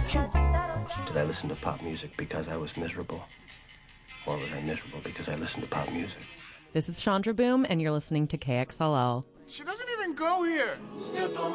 Did I listen to pop music because I was miserable? Or was I miserable because I listened to pop music? This is Chandra Boom, and you're listening to KXLL. She doesn't even go here.